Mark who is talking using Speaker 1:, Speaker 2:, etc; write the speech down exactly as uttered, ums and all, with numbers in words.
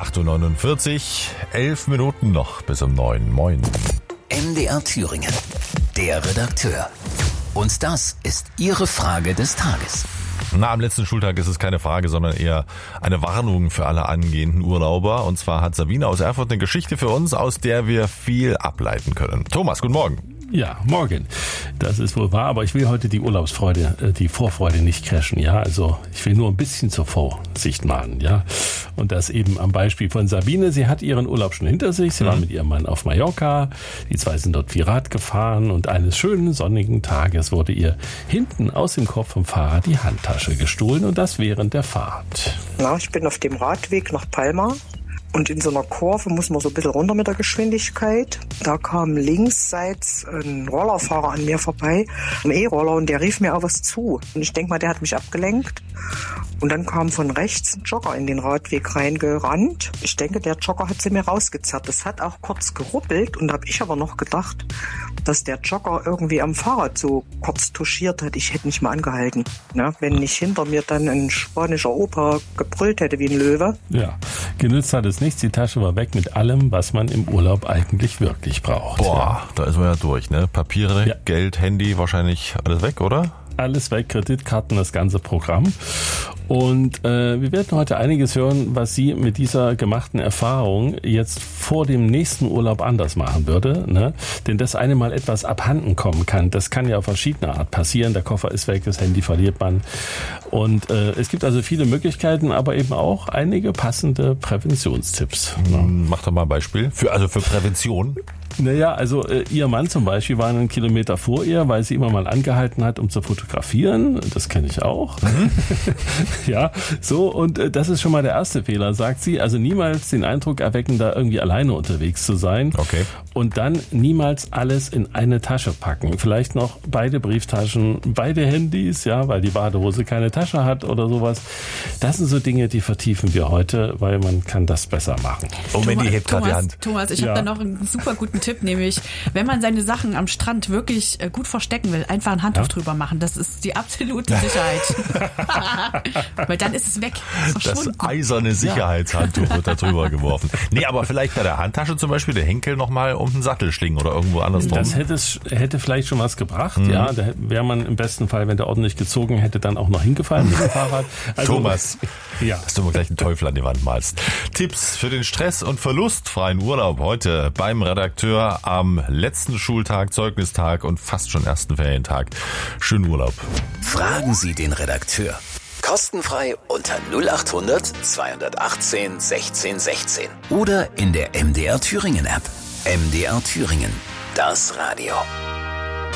Speaker 1: acht Uhr neunundvierzig, elf Minuten noch bis um neun. Moin.
Speaker 2: M D R Thüringen, der Redakteur. Und das ist Ihre Frage des Tages.
Speaker 1: Na, am letzten Schultag ist es keine Frage, sondern eher eine Warnung für alle angehenden Urlauber. Und zwar hat Sabine aus Erfurt eine Geschichte für uns, aus der wir viel ableiten können. Thomas, guten Morgen.
Speaker 3: Ja, morgen. Das ist wohl wahr, aber ich will heute die Urlaubsfreude, die Vorfreude nicht crashen, ja. Also ich will nur ein bisschen zur Vorsicht mahnen, ja. Und das eben am Beispiel von Sabine. Sie hat ihren Urlaub schon hinter sich. Sie mhm. war mit ihrem Mann auf Mallorca. Die zwei sind dort viel Rad gefahren und eines schönen sonnigen Tages wurde ihr hinten aus dem Kopf vom Fahrrad die Handtasche gestohlen und das während der Fahrt.
Speaker 4: Na, ich bin auf dem Radweg nach Palma. Und in so einer Kurve muss man so ein bisschen runter mit der Geschwindigkeit. Da kam linksseits ein Rollerfahrer an mir vorbei, ein E-Roller, und der rief mir auch was zu. Und ich denke mal, der hat mich abgelenkt. Und dann kam von rechts ein Jogger in den Radweg reingerannt. Ich denke, der Jogger hat sie mir rausgezerrt. Das hat auch kurz geruppelt und da habe ich aber noch gedacht, dass der Jogger irgendwie am Fahrrad so kurz touchiert hat. Ich hätte nicht mal angehalten, ne? Wenn nicht hinter mir dann ein spanischer Opa gebrüllt hätte wie ein Löwe.
Speaker 3: Ja, genützt hat es nichts. Die Tasche war weg mit allem, was man im Urlaub eigentlich wirklich braucht.
Speaker 1: Boah,
Speaker 3: ja.
Speaker 1: Da ist man ja durch, ne? Papiere,
Speaker 3: ja.
Speaker 1: Geld, Handy, wahrscheinlich alles weg, oder?
Speaker 3: Alles weg, Kreditkarten, das ganze Programm. Und äh, wir werden heute einiges hören, was sie mit dieser gemachten Erfahrung jetzt vor dem nächsten Urlaub anders machen würde. Ne? Denn das eine Mal etwas abhanden kommen kann, das kann ja auf verschiedene Art passieren. Der Koffer ist weg, das Handy verliert man. Und äh, es gibt also viele Möglichkeiten, aber eben auch einige passende Präventionstipps.
Speaker 1: Ne? Mach doch mal ein Beispiel. Für, also für Prävention.
Speaker 3: Naja, also äh, ihr Mann zum Beispiel war einen Kilometer vor ihr, weil sie immer mal angehalten hat, um zu fotografieren. Das kenne ich auch. Mhm. Ja, so, und äh, das ist schon mal der erste Fehler, sagt sie. Also niemals den Eindruck erwecken, da irgendwie alleine unterwegs zu sein.
Speaker 1: Okay.
Speaker 3: Und dann niemals alles in eine Tasche packen. Vielleicht noch beide Brieftaschen, beide Handys, ja, weil die Badehose keine Tasche hat oder sowas. Das sind so Dinge, die vertiefen wir heute, weil man kann das besser machen.
Speaker 1: Oh, Mandy hebt gerade die Hand.
Speaker 5: Thomas, ich
Speaker 3: ja.
Speaker 5: habe da noch einen super guten Tipp, nämlich, wenn man seine Sachen am Strand wirklich gut verstecken will, einfach ein Handtuch ja? drüber machen. Das ist die absolute Sicherheit. Weil dann ist es weg.
Speaker 1: Das eiserne Sicherheitshandtuch ja. wird da drüber geworfen. Nee, aber vielleicht bei der Handtasche zum Beispiel der Henkel nochmal um den Sattel schlingen oder irgendwo anders drum.
Speaker 3: Das hätte, hätte vielleicht schon was gebracht, mhm. ja. Da wäre man im besten Fall, wenn der ordentlich gezogen hätte, dann auch noch hingefallen mit dem Fahrrad. Also,
Speaker 1: Thomas, ja. dass du mir gleich einen Teufel an die Wand malst. Tipps für den Stress- und verlustfreien Urlaub heute beim Redakteur am letzten Schultag, Zeugnistag und fast schon ersten Ferientag. Schönen Urlaub.
Speaker 2: Fragen Sie den Redakteur. Kostenfrei unter null acht hundert zweihundertachtzehn sechzehn sechzehn oder in der M D R Thüringen App. M D R Thüringen, das Radio.